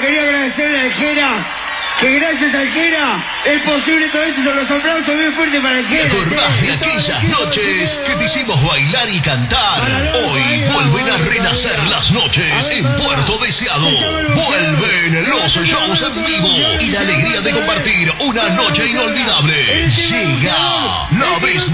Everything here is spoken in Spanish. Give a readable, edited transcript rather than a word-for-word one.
quería agradecerle a Aljera, que gracias a Aljera es posible todo esto. Son los aplausos bien fuertes para Aljera. ¿Te acordás de aquellas noches que te hicimos bailar y cantar? Hoy vuelven a renacer las noches en Puerto Deseado. Vuelven los shows en vivo y la alegría de compartir una noche inolvidable. Llega la vez